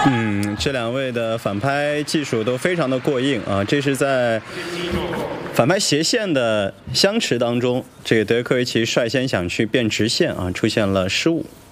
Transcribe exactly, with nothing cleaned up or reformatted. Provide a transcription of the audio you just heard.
嗯，这两位的反拍技术都非常的过硬啊！这是在反拍斜线的相持当中，这个德约科维奇率先想去变直线啊，出现了失误。